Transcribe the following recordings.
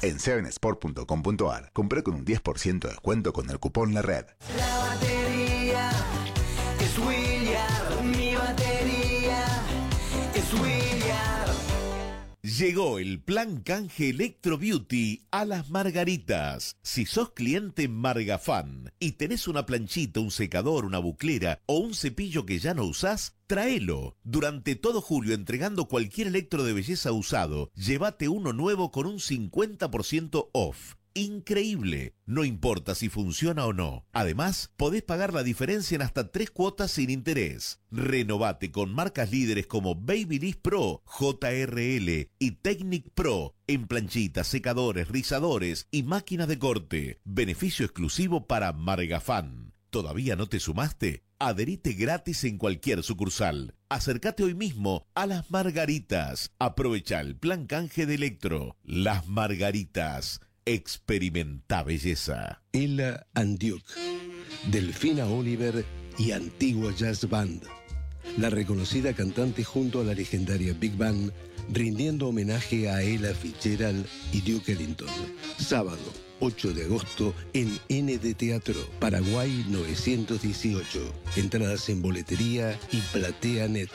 En 7sport.com.ar, compré con un 10% de descuento con el cupón La Red. La batería es William, mi batería es William. Llegó el plan canje Electro Beauty a Las Margaritas. Si sos cliente Margafan y tenés una planchita, un secador, una buclera o un cepillo que ya no usás, tráelo. Durante todo julio, entregando cualquier electro de belleza usado, llévate uno nuevo con un 50% off. Increíble, no importa si funciona o no. Además, podés pagar la diferencia en hasta 3 cuotas sin interés. Renovate con marcas líderes como Babyliss Pro, JRL y Technic Pro en planchitas, secadores, rizadores y máquinas de corte. Beneficio exclusivo para Margafan. ¿Todavía no te sumaste? Adherite gratis en cualquier sucursal. Acércate hoy mismo a Las Margaritas. Aprovecha el plan canje de Electro. Las Margaritas. Experimenta belleza. Ella and Duke, Delfina Oliver y Antigua Jazz Band. La reconocida cantante junto a la legendaria Big Band, rindiendo homenaje a Ella Fitzgerald y Duke Ellington. Sábado, 8 de agosto, en ND Teatro, Paraguay 918. Entradas en boletería y PlateaNet.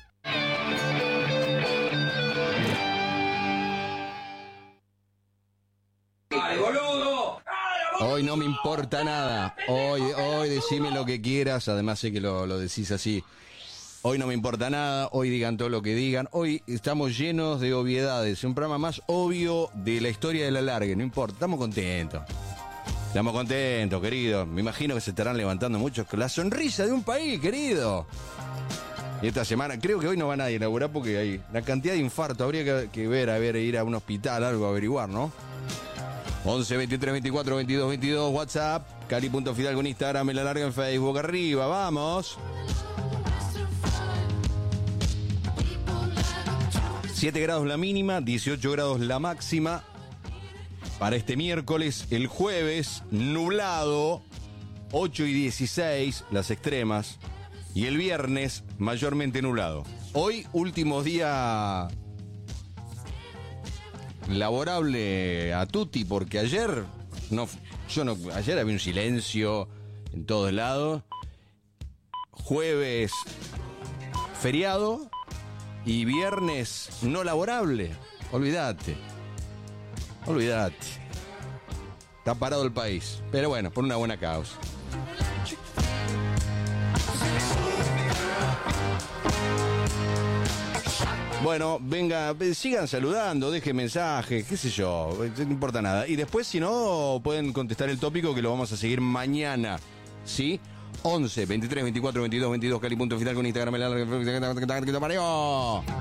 ¡Ay, boludo! Hoy no me importa nada. Hoy decime lo que quieras. Además sé que lo decís así. Hoy no me importa nada. Hoy digan todo lo que digan. Hoy estamos llenos de obviedades. Un programa más obvio de la historia de la larga. No importa. Estamos contentos. Estamos contentos, querido. Me imagino que se estarán levantando muchos con la sonrisa de un país, querido. Y esta semana, creo que hoy no va nadie a laburar porque hay la cantidad de infarto. Habría que ver, ir a un hospital, algo, averiguar, ¿no? 11 23 24 22 22, WhatsApp, Cari.Fidalgo en Instagram, en la larga en Facebook, arriba, vamos. 7 grados la mínima, 18 grados la máxima. Para este miércoles, el jueves, nublado, 8 y 16, las extremas. Y el viernes, mayormente nublado. Hoy, último día laborable a tutti, porque ayer ayer había un silencio en todos lados. Jueves feriado y viernes no laborable. Olvídate. Está parado el país, pero bueno, por una buena causa. Bueno, venga, sigan saludando, dejen mensajes, qué sé yo, no importa nada. Y después, si no, pueden contestar el tópico que lo vamos a seguir mañana, ¿sí? 11 23 24 22 22, Cali.Fidalgo con Instagram, Mario.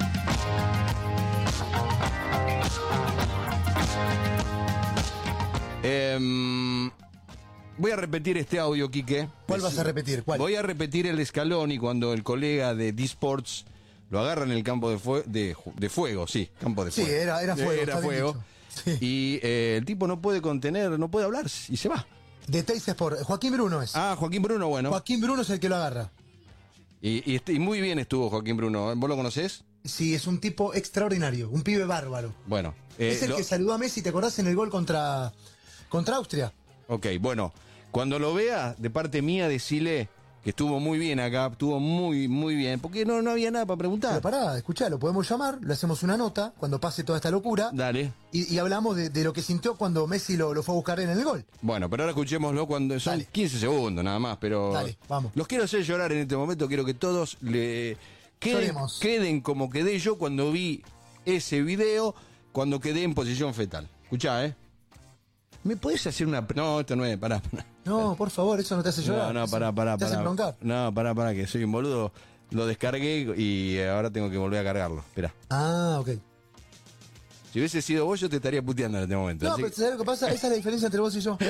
Voy a repetir este audio, Quique. ¿Cuál vas a repetir? ¿Cuál? Voy a repetir el Scaloni cuando el colega de D-Sports lo agarra en el campo de fuego, sí, campo de fuego. Sí, era fuego. Era fuego. Sí. Y el tipo no puede contener, no puede hablar y se va. De Teis Sport, Joaquín Bruno es. Ah, Joaquín Bruno, bueno. Joaquín Bruno es el que lo agarra. Y muy bien estuvo Joaquín Bruno. ¿Vos lo conocés? Sí, es un tipo extraordinario, un pibe bárbaro. Bueno. Es el que saludó a Messi, ¿te acordás en el gol contra Austria? Ok, bueno, cuando lo vea, de parte mía, decile que estuvo muy bien acá, estuvo muy, muy bien, porque no había nada para preguntar. Pero pará, escuchá, lo podemos llamar, le hacemos una nota cuando pase toda esta locura. Dale. Y hablamos de lo que sintió cuando Messi lo fue a buscar en el gol. Bueno, pero ahora escuchémoslo cuando son 15 segundos nada más, pero... Dale, vamos. Los quiero hacer llorar en este momento, quiero que todos queden como quedé yo cuando vi ese video, cuando quedé en posición fetal. Escuchá, ¿me podés hacer una...? No, esto no es, pará. No, por favor, eso no te hace llorar. No, pará. ¿Te hace broncar? No, pará, que soy un boludo. Lo descargué y ahora tengo que volver a cargarlo. Esperá. Ah, ok. Si hubiese sido vos, yo te estaría puteando en este momento. No, pero ¿sabés lo que pasa? Esa es la diferencia entre vos y yo.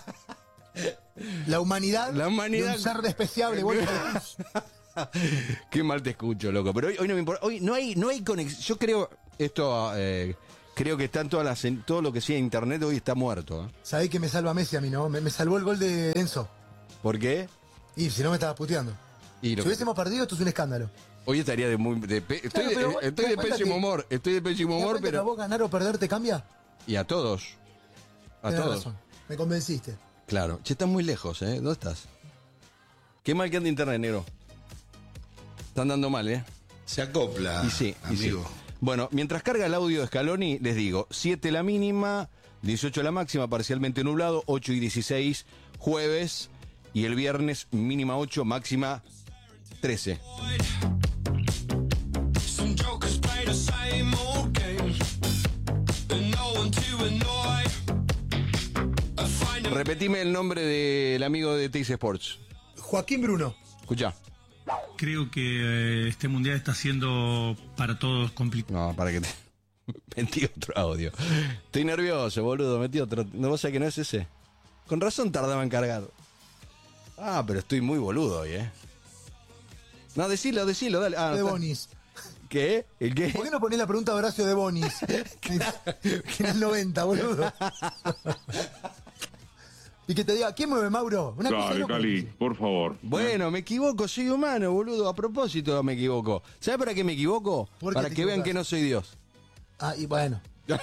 La humanidad de un ser despreciable. Qué mal te escucho, loco. Pero hoy no me importa. Hoy no hay conexión. Yo creo esto... creo que está en todo lo que sea internet hoy está muerto. Sabés que me salva Messi a mí, ¿no? Me salvó el gol de Enzo. ¿Por qué? Y si no me estabas puteando. Si hubiésemos perdido, esto es un escándalo. Hoy estaría estoy de pésimo humor. Estoy de pésimo humor, pero... ¿A vos ganar o perder te cambia? Y a todos. A Tenés todos. razón. Me convenciste. Claro. Che, estás muy lejos, ¿eh? ¿Dónde estás? Qué mal que anda internet, negro. Están dando mal, ¿eh? Se acopla, Y sí, amigo. y sí. Bueno, mientras carga el audio de Scaloni, les digo, 7 la mínima, 18 la máxima, parcialmente nublado, 8 y 16 jueves, y el viernes mínima 8, máxima 13. Some jokers play the same old game, and no one to annoy. I find it Repetime el nombre del amigo de Teis Sports. Joaquín Bruno. Escucha. Creo que este mundial está siendo para todos complicado. No, para que te... Metí otro audio. Estoy nervioso, boludo, metí otro. ¿No vos sabés que no es ese? Con razón tardaba en cargar. Ah, pero estoy muy boludo hoy, ¿eh? No, decilo, dale. Ah, De está- Bonis. ¿Qué? ¿El qué? ¿Por qué no ponés la pregunta de Horacio de Bonis? En el 90, boludo. Y que te diga, ¿quién mueve, Mauro? Una cosa Dale, loca. Cali, por favor. Bueno, me equivoco, soy humano, boludo. A propósito me equivoco. ¿Sabes para qué me equivoco? ¿Por qué Para te que vean equivocás? que no soy Dios. Ah, y bueno.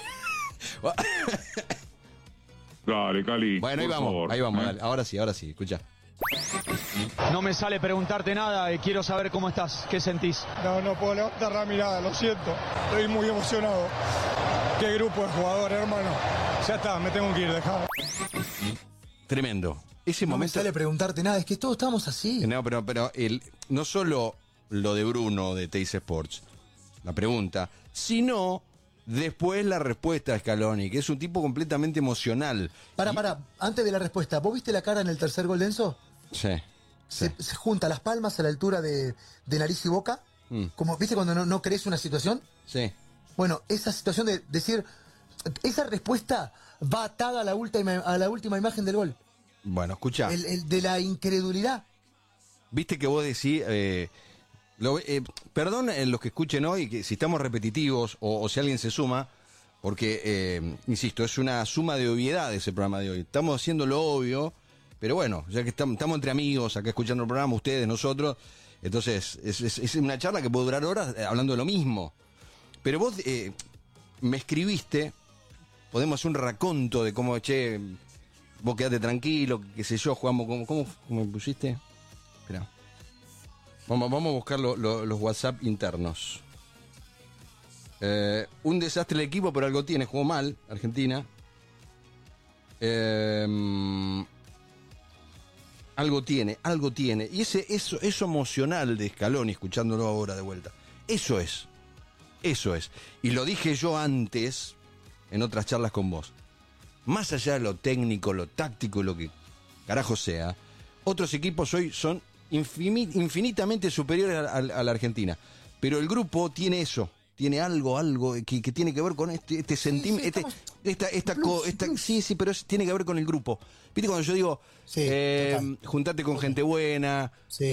Dale, Cali. Bueno, ahí por vamos, favor. ahí vamos. Dale. Ahora sí, escucha. No me sale preguntarte nada y quiero saber cómo estás, qué sentís. No puedo levantar la mirada, lo siento. Estoy muy emocionado. Qué grupo de jugadores, hermano. Ya está, me tengo que ir, dejado. Tremendo. Ese No me momento... sale preguntarte nada, es que todos estamos así. No, pero no solo lo de Bruno de Teis Sports, la pregunta, sino después la respuesta de Scaloni, que es un tipo completamente emocional. Para, antes de la respuesta, ¿vos viste la cara en el tercer gol de Enzo? Sí. Se junta las palmas a la altura de nariz y boca. Como, ¿viste cuando no crees una situación? Sí. Bueno, esa situación de decir, esa respuesta va atada a la última imagen del gol. Bueno, escucha. El de la incredulidad. Viste que vos decís, perdón los que escuchen hoy, que si estamos repetitivos o si alguien se suma, porque, insisto, es una suma de obviedades el programa de hoy. Estamos haciendo lo obvio, pero bueno, ya que estamos entre amigos acá escuchando el programa, ustedes, nosotros, entonces es una charla que puede durar horas hablando de lo mismo. Pero vos me escribiste, podemos hacer un raconto de cómo, che, vos quedate tranquilo, qué sé yo, jugamos, ¿cómo me pusiste? Espera. Vamos a buscar los WhatsApp internos. Un desastre el equipo, pero algo tiene, jugó mal, Argentina. Algo tiene. Y eso emocional de Scaloni, escuchándolo ahora de vuelta. Eso es. Y lo dije yo antes, en otras charlas con vos. Más allá de lo técnico, lo táctico, lo que carajo sea, otros equipos hoy son infinitamente superiores a la Argentina. Pero el grupo tiene eso, tiene algo que tiene que ver con este sentimiento, sí, pero tiene que ver con el grupo. ¿Viste cuando yo digo, Sí, juntate con gente buena, Sí,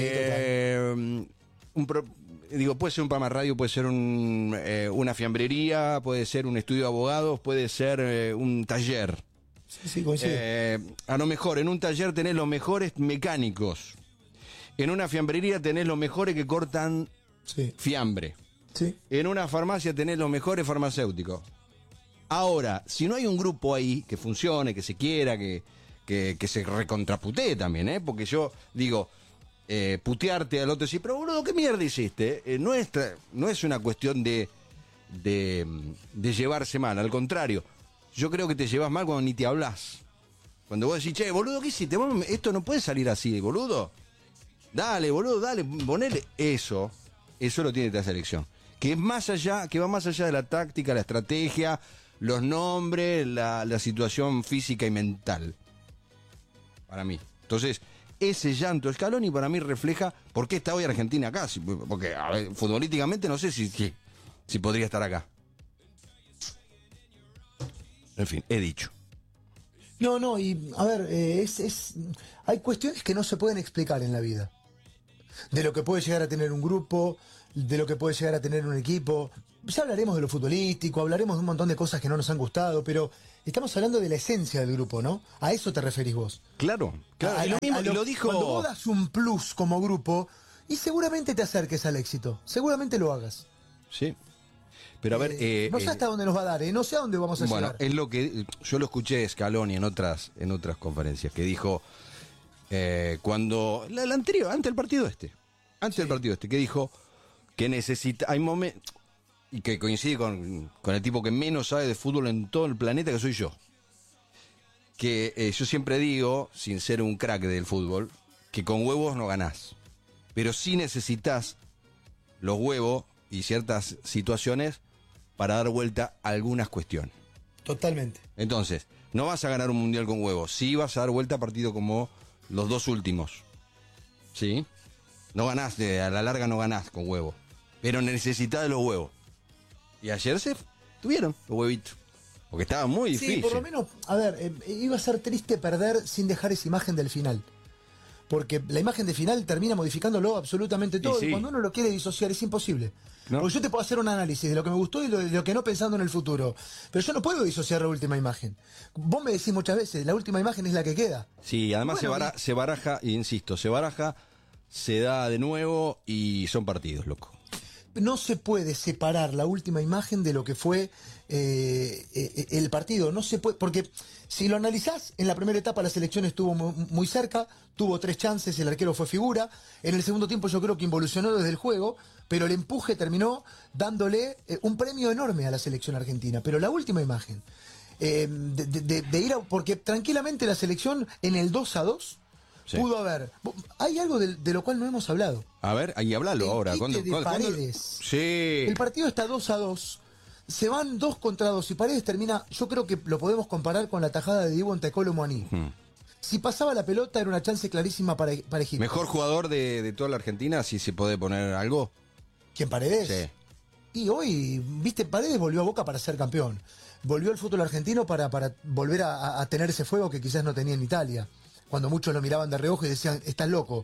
digo, puede ser un programa de radio, puede ser una fiambrería, puede ser un estudio de abogados, puede ser un taller. Sí, coincido. A lo mejor en un taller tenés los mejores mecánicos. En una fiambrería tenés los mejores que cortan fiambre. Sí. En una farmacia tenés los mejores farmacéuticos. Ahora, si no hay un grupo ahí que funcione, que se quiera, que se recontraputee también, porque yo digo, putearte al otro y decir, pero boludo, ¿qué mierda hiciste? No es una cuestión de llevarse mal, al contrario. Yo creo que te llevas mal cuando ni te hablas. Cuando vos decís, che, boludo, ¿qué hiciste? Esto no puede salir así, boludo. Dale, boludo, dale, ponele. Eso lo tiene esta selección. Que va más allá de la táctica, la estrategia, los nombres, la situación física y mental. Para mí. Entonces, ese llanto de Scaloni para mí refleja por qué está hoy Argentina acá. Porque, a ver, futbolísticamente no sé si podría estar acá. En fin, he dicho. No, y a ver, hay cuestiones que no se pueden explicar en la vida. De lo que puede llegar a tener un grupo, de lo que puede llegar a tener un equipo. Ya hablaremos de lo futbolístico, hablaremos de un montón de cosas que no nos han gustado, pero estamos hablando de la esencia del grupo, ¿no? A eso te referís vos. Claro. Lo mismo, lo dijo... Cuando vos das un plus como grupo, y seguramente te acerques al éxito, seguramente lo hagas. Sí. Pero a ver, no sé hasta dónde nos va a dar, no sé a dónde vamos a bueno, llegar. es lo que yo lo escuché Scaloni en otras conferencias, que dijo cuando la anterior, antes del partido que dijo que necesita, hay momentos, y que coincide con el tipo que menos sabe de fútbol en todo el planeta, que soy yo. Que yo siempre digo, sin ser un crack del fútbol, que con huevos no ganás. Pero sí necesitas los huevos y ciertas situaciones para dar vuelta a algunas cuestiones. Totalmente. Entonces, no vas a ganar un mundial con huevos. Sí vas a dar vuelta a partidos como los dos últimos. ¿Sí? No ganás, a la larga no ganás con huevos. Pero necesitas de los huevos. Y ayer se tuvieron los huevitos. Porque estaba muy difícil. Sí, por lo menos, a ver, iba a ser triste perder sin dejar esa imagen del final. Porque la imagen de final termina modificándolo absolutamente todo. Y cuando uno lo quiere disociar es imposible. ¿No? Porque yo te puedo hacer un análisis de lo que me gustó y de lo que no, pensando en el futuro. Pero yo no puedo disociar la última imagen. Vos me decís muchas veces, la última imagen es la que queda. Sí, además bueno, se baraja, insisto, se da de nuevo y son partidos, loco. No se puede separar la última imagen de lo que fue el partido. No se puede, porque si lo analizás, en la primera etapa la selección estuvo muy cerca, tuvo 3 chances, el arquero fue figura. En el segundo tiempo yo creo que involucionó desde el juego, pero el empuje terminó dándole un premio enorme a la selección argentina. Pero la última imagen, de ir a, porque tranquilamente la selección en el 2-2 pudo haber. Hay algo de lo cual no hemos hablado. A ver, ahí hablalo ahora. ¿Cuándo? Paredes. Sí. El partido está 2-2. Se van 2 contra 2 y Paredes termina. Yo creo que lo podemos comparar con la tajada de Diego Antecolo Moaní. Si pasaba la pelota era una chance clarísima para Egipto. ¿Mejor jugador de toda la Argentina, si se puede poner algo? ¿Quién, Paredes? Sí. Y hoy, viste, Paredes volvió a Boca para ser campeón. Volvió al fútbol argentino para volver a tener ese fuego que quizás no tenía en Italia. Cuando muchos lo miraban de reojo y decían, estás loco.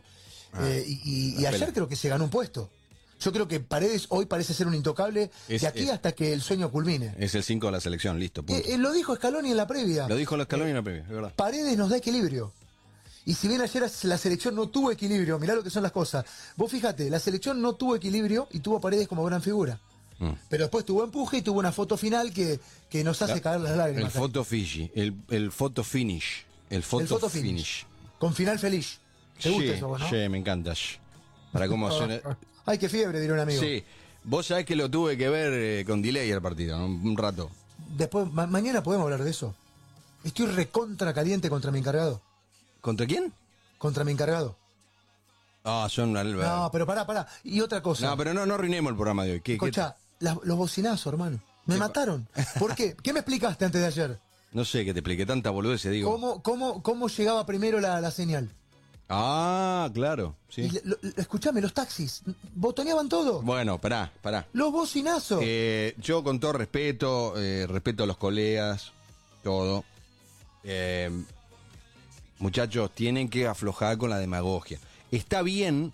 Y ayer creo que se ganó un puesto. Yo creo que Paredes hoy parece ser un intocable de aquí hasta que el sueño culmine. Es el 5 de la selección, listo. Lo dijo Scaloni en la previa. Lo dijo Scaloni en la previa, es verdad. Paredes nos da equilibrio. Y si bien ayer la selección no tuvo equilibrio, mirá lo que son las cosas. Vos fíjate, la selección no tuvo equilibrio y tuvo Paredes como gran figura. Pero después tuvo empuje y tuvo una foto final que nos hace caer las lágrimas. El photo finish. El photo finish. Con final feliz. ¿Te gusta eso vos, no? Sí, me encanta. Para cómo suena. Ay, qué fiebre, dirá un amigo. Sí. Vos sabés que lo tuve que ver con delay el partido, ¿no? Un rato. Después, mañana podemos hablar de eso. Estoy recontra caliente contra mi encargado. ¿Contra quién? Contra mi encargado. Ah, son No, pero pará. Y otra cosa. No, pero no arruinemos el programa de hoy. Escuchá, los bocinazos, hermano. Me mataron. ¿Por qué? ¿Qué me explicaste antes de ayer? No sé, que te expliqué tanta boludez, digo. ¿Cómo llegaba primero la señal? Ah, claro, sí. Escuchame, los taxis, botoneaban todo. Bueno, pará. Los bocinazos. Yo con todo respeto, respeto a los colegas, todo. Muchachos, tienen que aflojar con la demagogia. Está bien.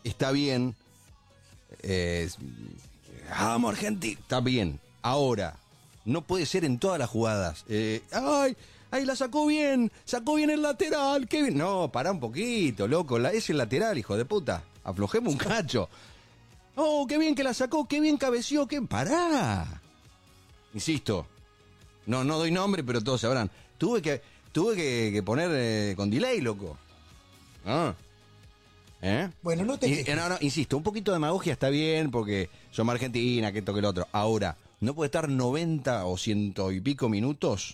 Vamos, Argentina. Está bien. Ahora, no puede ser en todas las jugadas. ¡Ay, la sacó bien el lateral! ¡Qué bien! No, pará un poquito, loco. Es el lateral, hijo de puta. Aflojemos un cacho. ¡Oh, qué bien que la sacó! ¡Qué bien cabeció! ¡Qué pará! Insisto. No doy nombre, pero todos sabrán. Tuve que poner con delay, loco. Bueno, no te quejes. No, insisto, un poquito de demagogia está bien porque somos Argentina, que esto que el otro. Ahora, no puede estar 90 o 100 y pico minutos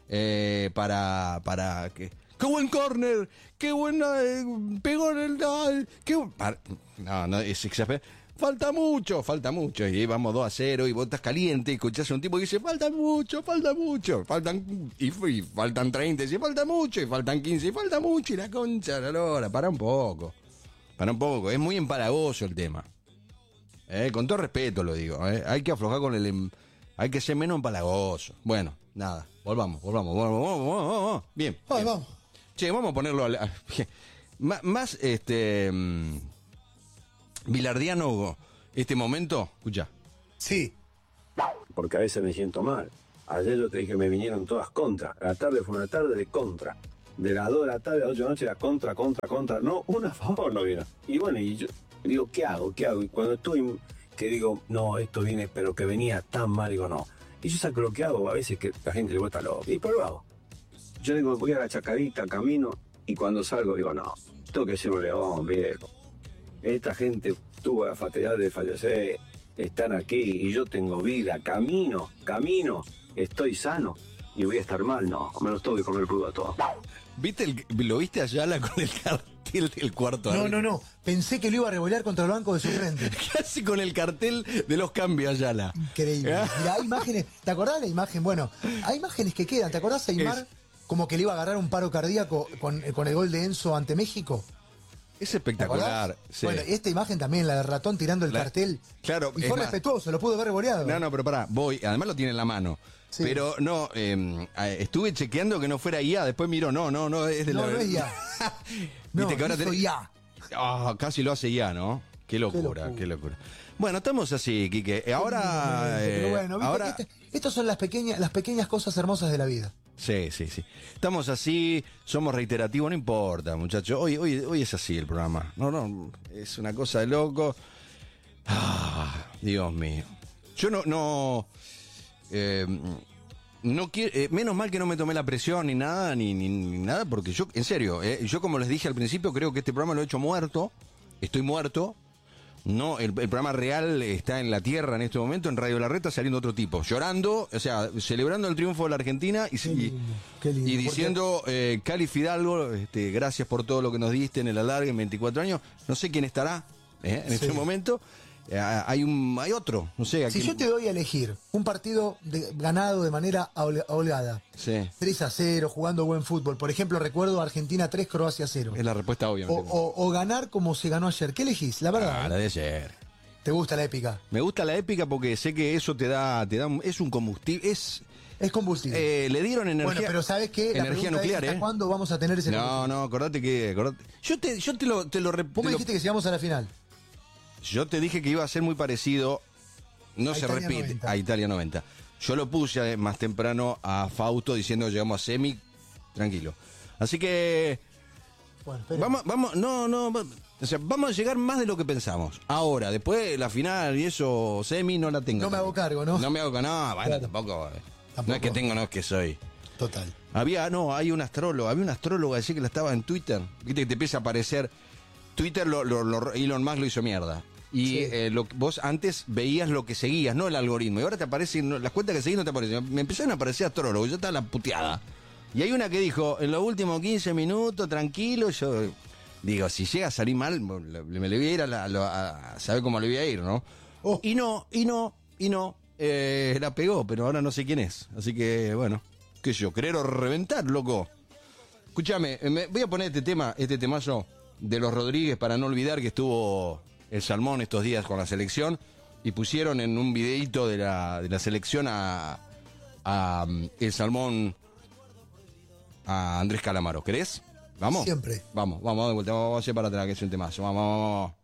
para que... ¡Qué buen córner! ¡Qué buena! ¡Pegó en el... No, es exagerado. Falta mucho. Y vamos 2-0 y vos estás caliente y escuchás a un tipo que dice, falta mucho. Faltan 30, y falta mucho. Y faltan 15, y falta mucho. Y la concha de la lora. Para un poco. Es muy empalagoso el tema. Con todo respeto lo digo. Hay que aflojar con hay que ser menos empalagoso. Bueno, nada. Volvamos. Bien. Vamos. Che, vamos a ponerlo más bilardiano este momento. Escucha. Sí. Porque a veces me siento mal. Ayer yo te dije que me vinieron todas contra. La tarde fue una tarde de contra. De las 2 de la tarde a las 8 de la noche era contra. No, una a favor no vino. Y bueno, y yo digo, ¿qué hago? Y cuando estoy ¿viste? Y digo, no, esto viene, pero que venía tan mal, digo, no. Y yo saco lo que hago, a veces que la gente le vuelta loco, y pero lo hago. Yo digo, voy a la Chacarita, camino, y cuando salgo digo, no, tengo que ser un león, viejo. Esta gente tuvo la fatalidad de fallecer, están aquí, y yo tengo vida, camino, estoy sano, y voy a estar mal, no, me los tengo que comer crudo a todos. ¿Lo viste a Ayala con el cartel del cuarto? No. Pensé que lo iba a revolear contra el banco de suplente. Casi con el cartel de los cambios, Ayala. Increíble. Mirá, hay imágenes. ¿Te acordás de la imagen? Bueno, hay imágenes que quedan. ¿Te acordás, Aymar? Como que le iba a agarrar un paro cardíaco con el gol de Enzo ante México. Es espectacular. Sí. Bueno, esta imagen también, la de Ratón tirando el cartel. Claro. Y fue respetuoso, lo pudo haber revoleado. No, pero pará, además lo tiene en la mano. Sí. Pero no, estuve chequeando que no fuera IA, después miro, no, es de la... No es IA. No, que ahora IA. Casi lo hace IA, ¿no? Qué locura. Bueno, estamos así, Quique. Ahora... Pero bueno, ahora... Estas son las pequeñas cosas hermosas de la vida. Sí. Estamos así, somos reiterativos, no importa, muchachos. Hoy es así el programa. No, es una cosa de loco. Dios mío. Yo no quiero, menos mal que no me tomé la presión ni nada, porque yo, en serio, yo como les dije al principio, creo que este programa lo he hecho muerto. Estoy muerto. No, el programa real está en la tierra en este momento, en Radio La Reta, saliendo otro tipo, llorando, o sea, celebrando el triunfo de la Argentina y diciendo, Cali Fidalgo, gracias por todo lo que nos diste en el alargue en 24 años. No sé quién estará en este momento. Hay otro, no sé. Si yo te doy a elegir un partido ganado de manera holgada, 3-0, jugando buen fútbol, por ejemplo, recuerdo Argentina 3, Croacia 0. Es la respuesta obvia. O ganar como se ganó ayer. ¿Qué elegís? La verdad. La de ayer. ¿Te gusta la épica? Me gusta la épica porque sé que eso te da es un combustible, es combustible. Le dieron energía. Bueno, pero ¿sabes qué? Energía nuclear, ¿hasta cuándo vamos a tener ese combustible? No, acordate. Yo te lo Vos me dijiste que llegamos a la final. Yo te dije que iba a ser muy parecido, no se repite, 90. A Italia 90. Yo lo puse más temprano a Fausto diciendo que llegamos a semi, tranquilo. Así que bueno, vamos a llegar más de lo que pensamos. Ahora, después la final y eso, semi, no la tengo. No me hago cargo, ¿no? No me hago cargo, bueno, tampoco. No es que tengo, no es que soy. Total. Hay un astrólogo, así que la estaba en Twitter, viste que te empieza a aparecer. Twitter Elon Musk lo hizo mierda. Y vos antes veías lo que seguías, no el algoritmo. Y ahora te aparecen, las cuentas que seguís no te aparecen. Me empezaron a aparecer astrólogos, yo estaba la puteada. Y hay una que dijo, en los últimos 15 minutos, tranquilo, yo digo, si llega a salir mal, me le voy a ir a saber cómo le voy a ir, ¿no? Y no, la pegó, pero ahora no sé quién es. Así que, bueno, qué sé yo, querer o reventar, loco. Escúchame, voy a poner este temazo de los Rodríguez para no olvidar que estuvo el Salmón estos días con la selección y pusieron en un videíto de la selección a el Salmón, a Andrés Calamaro. ¿Querés? ¿Vamos? Siempre. Vamos de vuelta, vamos a hacer para atrás, que es un temazo. Vamos.